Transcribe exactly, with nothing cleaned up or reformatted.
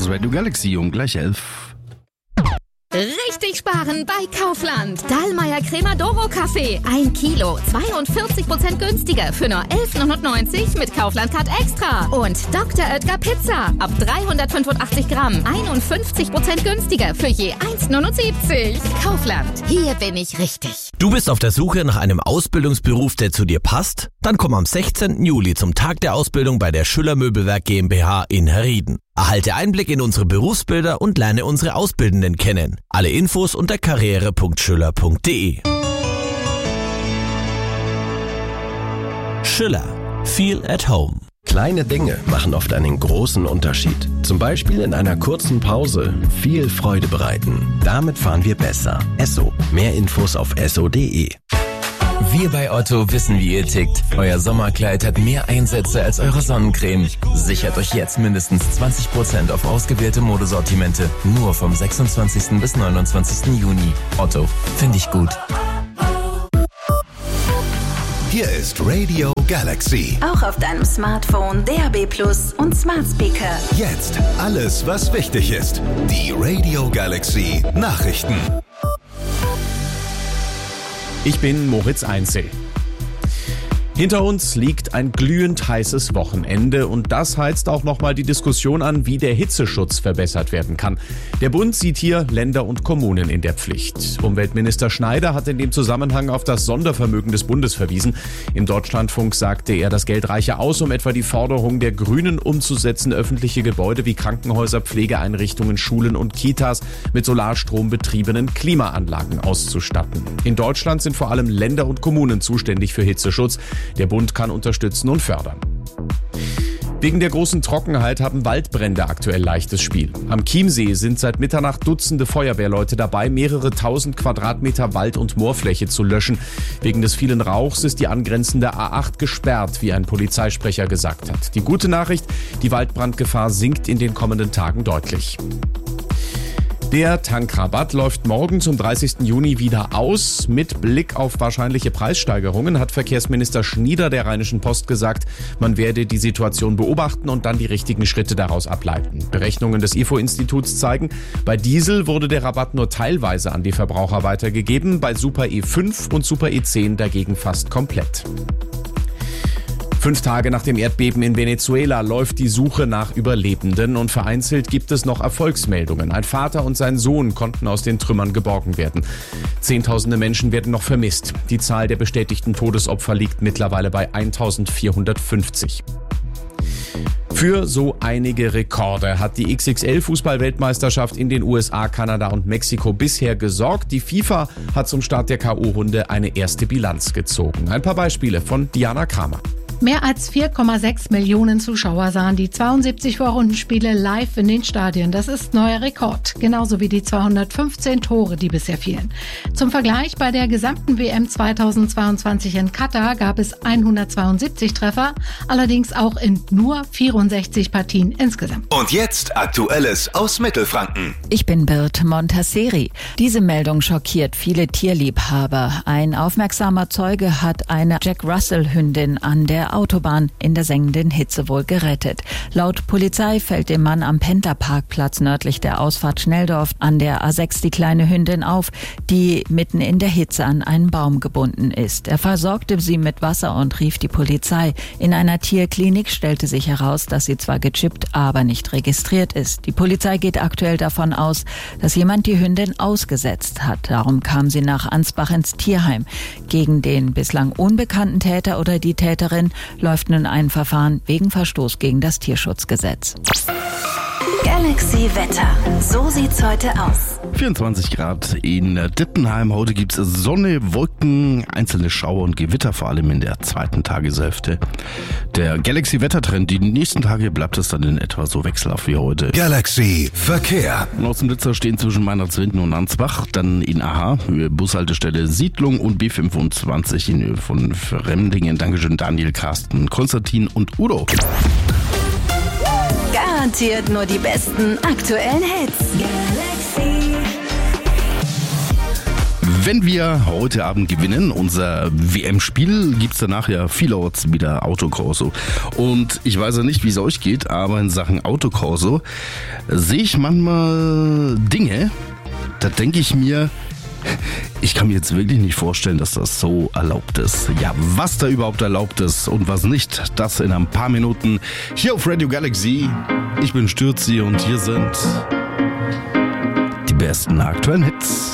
ist Radio Galaxy um gleich elf. Richtig sparen bei Kaufland. Dallmayr Cremodoro Kaffee. Ein Kilo. zweiundvierzig Prozent günstiger für nur elf neunundneunzig mit Kaufland-Card Extra. Und Doktor Oetker Pizza. Ab dreihundertfünfundachtzig Gramm. einundfünfzig Prozent günstiger für je eins neunundsiebzig. Kaufland. Hier bin ich richtig. Du bist auf der Suche nach einem Ausbildungsberuf, der zu dir passt? Dann komm am sechzehnten Juli zum Tag der Ausbildung bei der Schüller Möbelwerk GmbH in Herrieden. Erhalte Einblick in unsere Berufsbilder und lerne unsere Auszubildenden kennen. Alle Infos unter karriere punkt schüller punkt de. Schüller. Feel at home. Kleine Dinge machen oft einen großen Unterschied. Zum Beispiel in einer kurzen Pause viel Freude bereiten. Damit fahren wir besser. Esso. Mehr Infos auf esso punkt de. Wir bei Otto wissen, wie ihr tickt. Euer Sommerkleid hat mehr Einsätze als eure Sonnencreme. Sichert euch jetzt mindestens zwanzig Prozent auf ausgewählte Modesortimente. Nur vom sechsundzwanzigsten bis neunundzwanzigsten Juni. Otto, finde ich gut. Hier ist Radio Galaxy. Auch auf deinem Smartphone, D A B Plus und Smart Speaker. Jetzt alles, was wichtig ist. Die Radio Galaxy Nachrichten. Ich bin Moritz Einzel. Hinter uns liegt ein glühend heißes Wochenende und das heizt auch nochmal die Diskussion an, wie der Hitzeschutz verbessert werden kann. Der Bund sieht hier Länder und Kommunen in der Pflicht. Umweltminister Schneider hat in dem Zusammenhang auf das Sondervermögen des Bundes verwiesen. Im Deutschlandfunk sagte er, das Geld reiche aus, um etwa die Forderung der Grünen umzusetzen, öffentliche Gebäude wie Krankenhäuser, Pflegeeinrichtungen, Schulen und Kitas mit Solarstrom betriebenen Klimaanlagen auszustatten. In Deutschland sind vor allem Länder und Kommunen zuständig für Hitzeschutz. Der Bund kann unterstützen und fördern. Wegen der großen Trockenheit haben Waldbrände aktuell leichtes Spiel. Am Chiemsee sind seit Mitternacht Dutzende Feuerwehrleute dabei, mehrere tausend Quadratmeter Wald- und Moorfläche zu löschen. Wegen des vielen Rauchs ist die angrenzende A acht gesperrt, wie ein Polizeisprecher gesagt hat. Die gute Nachricht, die Waldbrandgefahr sinkt in den kommenden Tagen deutlich. Der Tankrabatt läuft morgen zum dreißigsten Juni wieder aus. Mit Blick auf wahrscheinliche Preissteigerungen hat Verkehrsminister Schnieder der Rheinischen Post gesagt, man werde die Situation beobachten und dann die richtigen Schritte daraus ableiten. Berechnungen des I F O-Instituts zeigen, bei Diesel wurde der Rabatt nur teilweise an die Verbraucher weitergegeben, bei Super E fünf und Super E zehn dagegen fast komplett. Fünf Tage nach dem Erdbeben in Venezuela läuft die Suche nach Überlebenden und vereinzelt gibt es noch Erfolgsmeldungen. Ein Vater und sein Sohn konnten aus den Trümmern geborgen werden. Zehntausende Menschen werden noch vermisst. Die Zahl der bestätigten Todesopfer liegt mittlerweile bei eintausendvierhundertfünfzig. Für so einige Rekorde hat die X X L-Fußball-Weltmeisterschaft in den U S A, Kanada und Mexiko bisher gesorgt. Die FIFA hat zum Start der K O-Runde eine erste Bilanz gezogen. Ein paar Beispiele von Diana Kramer. Mehr als vier Komma sechs Millionen Zuschauer sahen die zweiundsiebzig Vorrundenspiele live in den Stadien. Das ist neuer Rekord, genauso wie die zweihundertfünfzehn Tore, die bisher fielen. Zum Vergleich, bei der gesamten W M zweitausendzweiundzwanzig in Katar gab es hundertzweiundsiebzig Treffer, allerdings auch in nur vierundsechzig Partien insgesamt. Und jetzt Aktuelles aus Mittelfranken. Ich bin Bird Montasseri. Diese Meldung schockiert viele Tierliebhaber. Ein aufmerksamer Zeuge hat eine Jack Russell-Hündin an der Autobahn in der sengenden Hitze wohl gerettet. Laut Polizei fällt dem Mann am Penta-Parkplatz nördlich der Ausfahrt Schnelldorf an der A sechs die kleine Hündin auf, die mitten in der Hitze an einen Baum gebunden ist. Er versorgte sie mit Wasser und rief die Polizei. In einer Tierklinik stellte sich heraus, dass sie zwar gechippt, aber nicht registriert ist. Die Polizei geht aktuell davon aus, dass jemand die Hündin ausgesetzt hat. Darum kam sie nach Ansbach ins Tierheim. Gegen den bislang unbekannten Täter oder die Täterin läuft nun ein Verfahren wegen Verstoß gegen das Tierschutzgesetz. Galaxy Wetter. So sieht's heute aus. vierundzwanzig Grad in Dippenheim. Heute gibt es Sonne, Wolken, einzelne Schauer und Gewitter, vor allem in der zweiten Tageshälfte. Der Galaxy-Wettertrend, die nächsten Tage bleibt es dann in etwa so wechselhaft wie heute. Galaxy Verkehr. Und aus dem Blitzer stehen zwischen Meinerzwinden und Ansbach, dann in Aha, Höhe Bushaltestelle Siedlung und B fünfundzwanzig in Höhe von Fremdingen. Dankeschön Daniel, Carsten, Konstantin und Udo. Garantiert nur die besten aktuellen Hits. Galaxy. wenn wir heute Abend gewinnen, unser W M-Spiel, gibt's danach ja vielerorts wieder Autokorso. Und ich weiß ja nicht, wie es euch geht, aber in Sachen Autokorso sehe ich manchmal Dinge, da denke ich mir, ich kann mir jetzt wirklich nicht vorstellen, dass das so erlaubt ist. Ja, was da überhaupt erlaubt ist und was nicht, das in ein paar Minuten hier auf Radio Galaxy. Ich bin Stürzi und hier sind die besten aktuellen Hits.